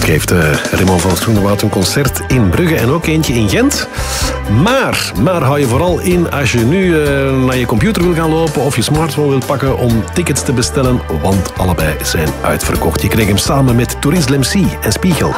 geeft Raymond van Schoenewoud een concert in Brugge en ook eentje in Gent. Maar hou je vooral in als je nu naar je computer wil gaan lopen of je smartphone wil pakken om tickets te bestellen, want allebei zijn uitverkocht. Je kreeg hem samen met Tourist Lemcy en Spiegel.